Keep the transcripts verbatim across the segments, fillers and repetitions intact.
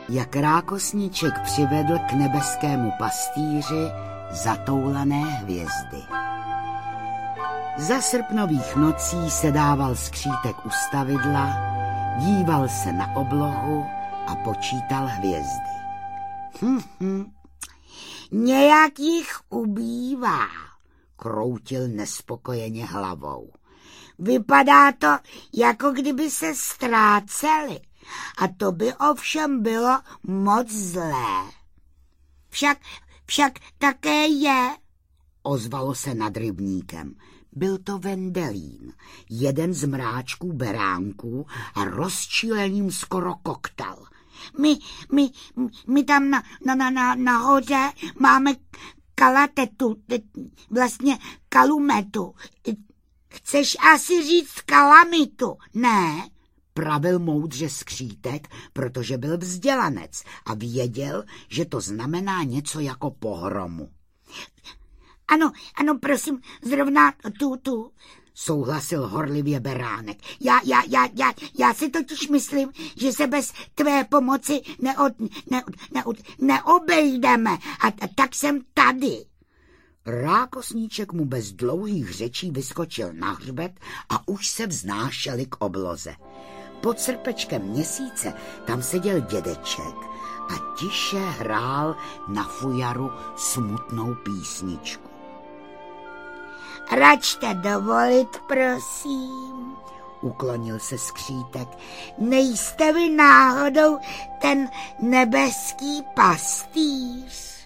jak rákosníček přivedl k nebeskému pastýři zatoulané hvězdy. Za srpnových nocí se dával skřítek u stavidla, díval se na oblohu a počítal hvězdy. Hm, hm. Nějak jich ubývá, kroutil nespokojeně hlavou. Vypadá to, jako kdyby se ztráceli, a to by ovšem bylo moc zlé. Však, však také je, ozvalo se nad rybníkem. Byl to Vendelín, jeden z mráčků beránků a rozčilením skoro koktal. My, my, my tam na, na, na, nahoře máme kalatetu, vlastně kalumetu. Chceš asi říct kalamitu, ne? Pravil moudře skřítek, protože byl vzdělanec a věděl, že to znamená něco jako pohromu. Ano, ano, prosím, zrovna tu, tu, souhlasil horlivě beránek. Já, já, já, já, já si totiž myslím, že se bez tvé pomoci neod, neod, neod, neobejdeme a, a tak jsem tady. Rákosníček mu bez dlouhých řečí vyskočil na hřbet a už se vznášeli k obloze. Pod srpečkem měsíce tam seděl dědeček a tiše hrál na fujaru smutnou písničku. Račte dovolit, prosím, uklonil se skřítek. Nejste vy náhodou ten nebeský pastýř?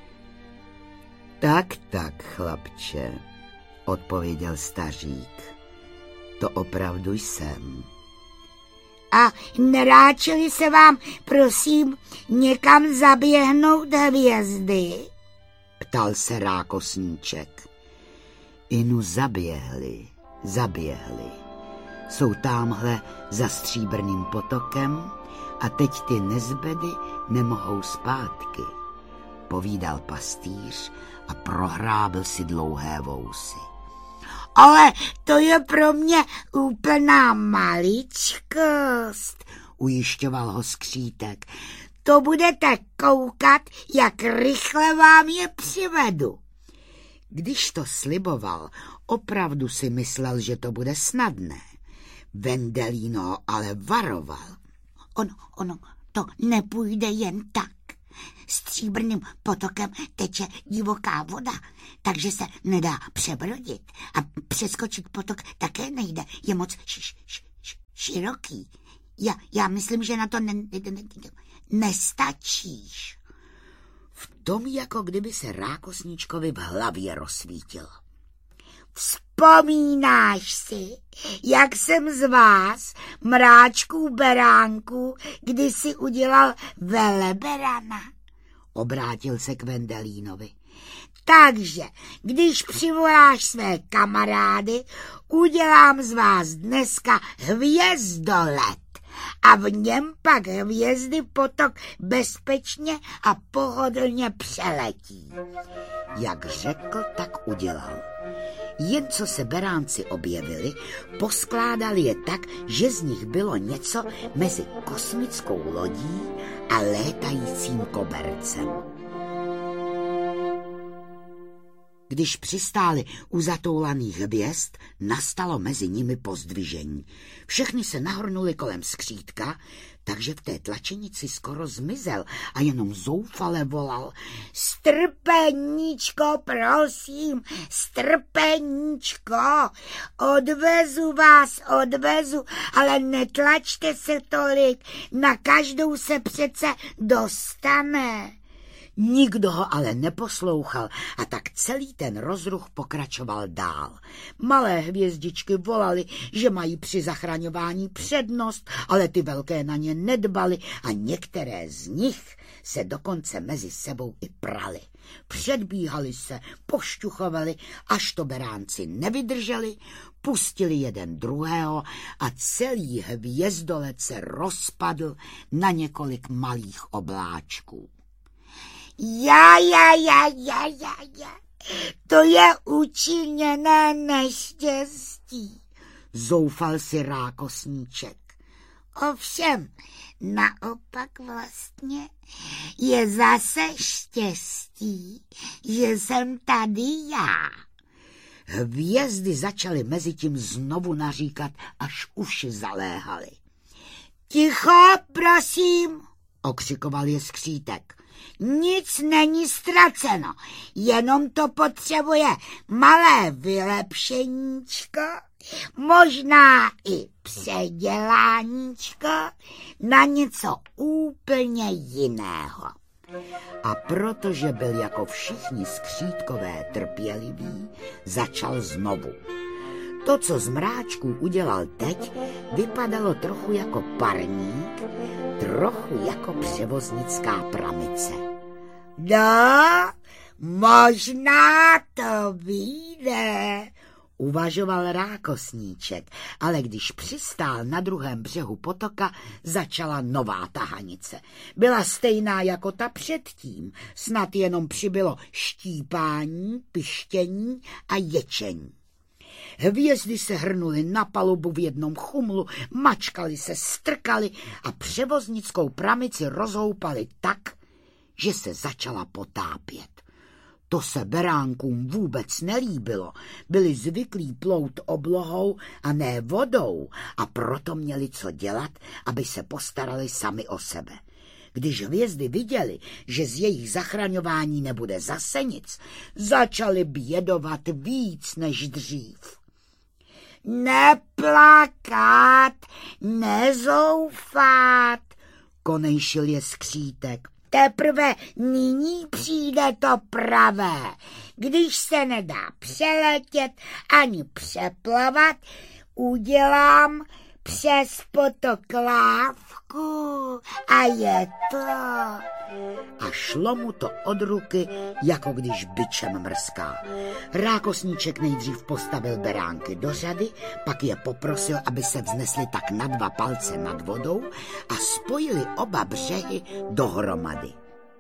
Tak, tak, chlapče, odpověděl stařík. To opravdu jsem. A neráčili se vám, prosím, někam zaběhnout hvězdy? Ptal se rákosníček. Inu zaběhli, zaběhli. Jsou támhle za stříbrným potokem a teď ty nezbedy nemohou zpátky, povídal pastýř a prohrábil si dlouhé vousy. Ale to je pro mě úplná maličkost, ujišťoval ho skřítek. To budete koukat, jak rychle vám je přivedu. Když to sliboval, opravdu si myslel, že to bude snadné. Vendelín ho ale varoval. Ono, ono, to nepůjde jen tak. Stříbrným potokem teče divoká voda, takže se nedá přebrodit. A přeskočit potok také nejde, je moc š, š, š, široký. Já, já myslím, že na to ne, ne, ne, nestačíš. V tom, jako kdyby se rákosníčkovi v hlavě rozsvítil. Vzpomínáš si, jak jsem z vás, mráčků beránků, kdysi udělal veleberana? Obrátil se k Vendelínovi. Takže, když přivoláš své kamarády, udělám z vás dneska hvězdolet a v něm pak hvězdy potok bezpečně a pohodlně přeletí. Jak řekl, tak udělal. Jen co se beránci objevili, poskládali je tak, že z nich bylo něco mezi kosmickou lodí a létajícím kobercem. Když přistáli u zatoulaných hvězd, nastalo mezi nimi pozdvižení. Všechny se nahrnuli kolem skřítka, takže v té tlačenici skoro zmizel a jenom zoufale volal: Strpeníčko, prosím, strpeníčko, odvezu vás, odvezu, ale netlačte se tolik, na každou se přece dostane. Nikdo ho ale neposlouchal a tak celý ten rozruch pokračoval dál. Malé hvězdičky volaly, že mají při zachraňování přednost, ale ty velké na ně nedbaly a některé z nich se dokonce mezi sebou i prali. Předbíhali se, pošťuchovali, až to beránci nevydrželi, pustili jeden druhého a celý hvězdolet se rozpadl na několik malých obláčků. Já, já, já, já, já, já, to je učiněné neštěstí, zoufal si rákosníček. Ovšem, naopak vlastně je zase štěstí, že jsem tady já. Hvězdy začaly mezitím znovu naříkat, až uši zaléhaly. Ticho, prosím, okřikoval je skřítek. Nic není ztraceno, jenom to potřebuje malé vylepšeníčko, možná i předěláníčko na něco úplně jiného. A protože byl jako všichni skřítkové trpělivý, začal znovu. To, co z mráčků udělal teď, vypadalo trochu jako parník, trochu jako převoznická pramice. No, možná to vyjde, uvažoval Rákosníček, ale když přistál na druhém břehu potoka, začala nová tahanice. Byla stejná jako ta předtím, snad jenom přibylo štípání, pištění a ječení. Hvězdy se hrnuly na palubu v jednom chumlu, mačkali se, strkali a převoznickou pramici rozhoupali tak, že se začala potápět. To se beránkům vůbec nelíbilo, byli zvyklí plout oblohou a ne vodou a proto měli co dělat, aby se postarali sami o sebe. Když hvězdy viděli, že z jejich zachraňování nebude zase nic, začali bědovat víc než dřív. Neplakat, nezoufat, konejšil je skřítek. Teprve nyní přijde to pravé. Když se nedá přeletět ani přeplavat, udělám přes potok lávku a je to. A šlo mu to od ruky, jako když bičem mrská. Rákosníček nejdřív postavil beránky do řady, pak je poprosil, aby se vznesli tak na dva palce nad vodou a spojili oba břehy dohromady.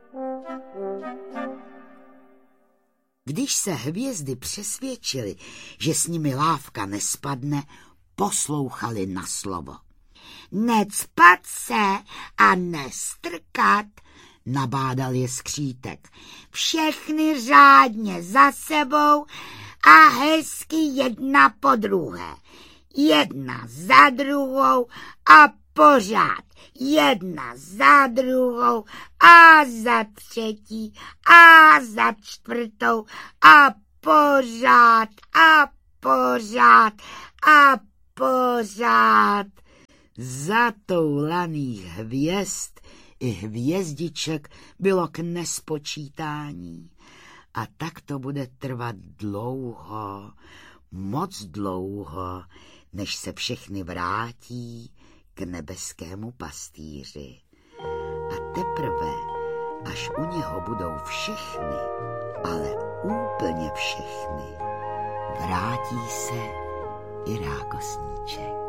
Když se hvězdy přesvědčili, že s nimi lávka nespadne, poslouchali na slovo. Necpat se a nestrkat, nabádal je skřítek. Všechny řádně za sebou a hezky jedna po druhé. Jedna za druhou a pořád. Jedna za druhou a za třetí a za čtvrtou a pořád a pořád a pořád. Zatoulaných hvězd i hvězdiček bylo k nespočítání. A tak to bude trvat dlouho, moc dlouho, než se všechny vrátí k nebeskému pastýři. A teprve, až u něho budou všechny, ale úplně všechny, vrátí se i Rákosníček.